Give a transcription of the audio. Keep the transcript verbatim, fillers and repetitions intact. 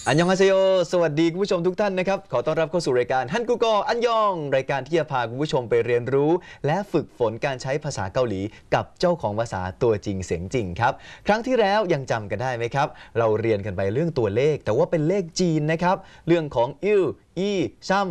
อันยองฮาเซโยสวัสดีคุณผู้ชมทุกท่านนะครับขอต้อนรับเข้าสู่รายการฮันกุโกอันยองรายการที่จะพาคุณผู้ชมไปเรียนรู้และฝึกฝนการใช้ภาษาเกาหลีกับเจ้าของภาษาตัวจริงเสียงจริงครับครั้งที่แล้วยังจำกันได้ไหมครับเราเรียนกันไปเรื่องตัวเลขแต่ว่าเป็นเลขจีนนะครับเรื่องของอิวอีซัม